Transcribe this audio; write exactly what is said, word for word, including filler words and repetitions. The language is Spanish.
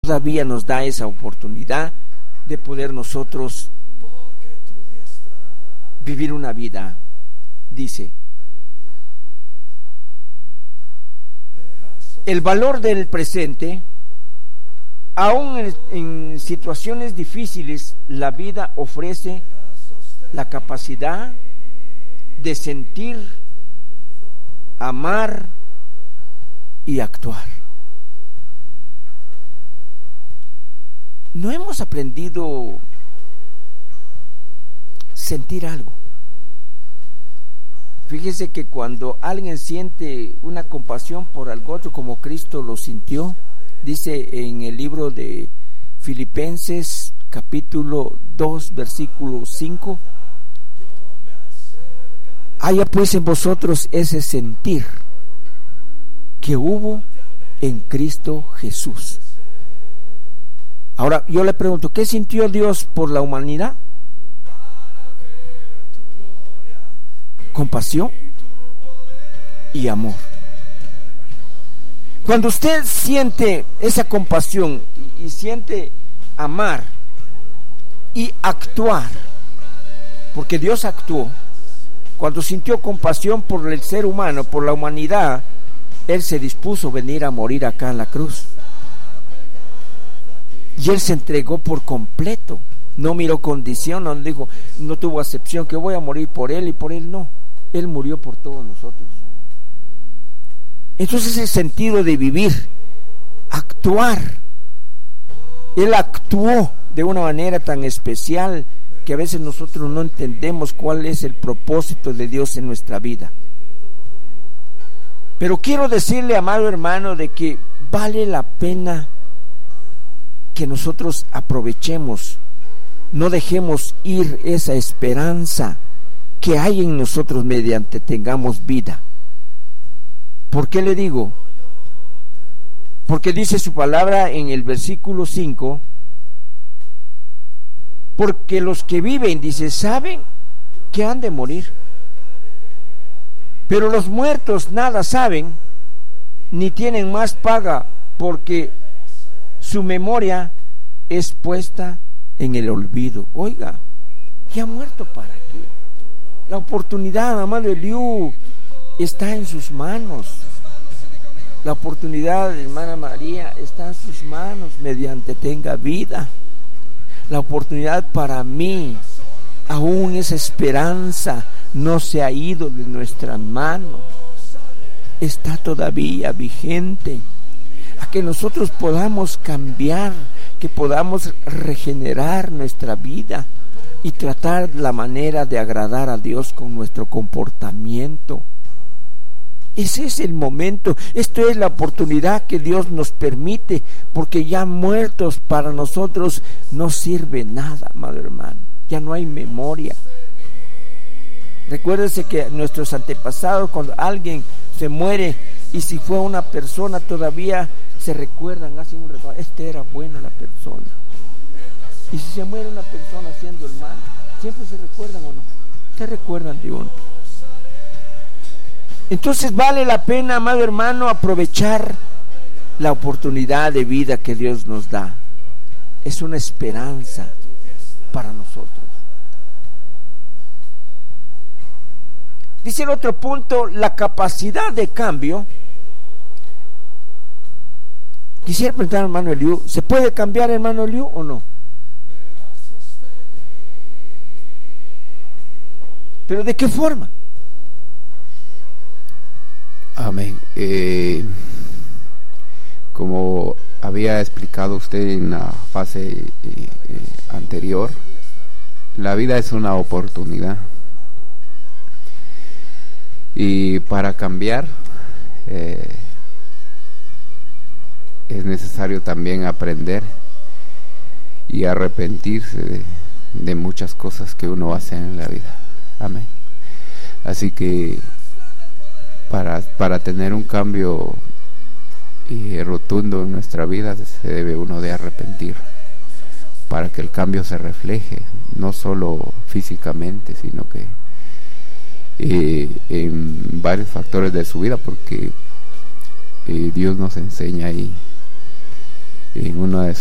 todavía nos da esa oportunidad de poder nosotros vivir una vida. Dice, el valor del presente, aún en, en situaciones difíciles, la vida ofrece la capacidad de sentir, amar y actuar. ¿No hemos aprendido sentir algo? Fíjese que cuando alguien siente una compasión por algo otro como Cristo lo sintió, dice en el libro de Filipenses capítulo dos versículo cinco, haya pues en vosotros ese sentir que hubo en Cristo Jesús. Ahora yo le pregunto, ¿qué sintió Dios por la humanidad? Compasión y amor. Cuando usted siente esa compasión y, y siente amar y actuar, porque Dios actuó, cuando sintió compasión por el ser humano, por la humanidad, Él se dispuso a venir a morir acá en la cruz. Y Él se entregó por completo. No miró condición, no dijo, no tuvo acepción que voy a morir por Él y por Él no. Él murió por todos nosotros. Entonces el sentido de vivir, actuar. Él actuó de una manera tan especial que a veces nosotros no entendemos cuál es el propósito de Dios en nuestra vida. Pero quiero decirle, amado hermano, de que vale la pena que nosotros aprovechemos, no dejemos ir esa esperanza que hay en nosotros mediante tengamos vida. ¿Por qué le digo? Porque dice su palabra en el versículo cinco, porque los que viven, dice, saben que han de morir, pero los muertos nada saben, ni tienen más paga, porque su memoria es puesta en el olvido. Oiga, ¿ya ha muerto para qué? La oportunidad, amado Eliú, está en sus manos. La oportunidad, hermana María, está en sus manos mediante tenga vida. La oportunidad para mí, aún esa esperanza no se ha ido de nuestras manos, está todavía vigente. A que nosotros podamos cambiar, que podamos regenerar nuestra vida y tratar la manera de agradar a Dios con nuestro comportamiento. Ese es el momento, esto es la oportunidad que Dios nos permite, porque ya muertos para nosotros no sirve nada, amado hermano, ya no hay memoria. Recuérdese que nuestros antepasados, cuando alguien se muere, y si fue una persona todavía se recuerdan, hacen un recuerdo, este era buena la persona. Y si se muere una persona siendo el mal, ¿siempre se recuerdan o no? Se recuerdan de uno. Entonces vale la pena, amado hermano, aprovechar la oportunidad de vida que Dios nos da. Es una esperanza para nosotros. Dice el otro punto, la capacidad de cambio. Quisiera preguntar, hermano Eliú, ¿se puede cambiar, hermano Eliú, o no? ¿Pero de qué forma? Amén. Eh, como había explicado usted en la fase eh, eh, anterior, la vida es una oportunidad. Y para cambiar, eh, es necesario también aprender y arrepentirse de, de muchas cosas que uno hace en la vida. Amén. Así que para, para tener un cambio eh, rotundo en nuestra vida, se debe uno de arrepentir, para que el cambio se refleje, no solo físicamente, sino que eh, en varios factores de su vida, porque eh, Dios nos enseña ahí en una de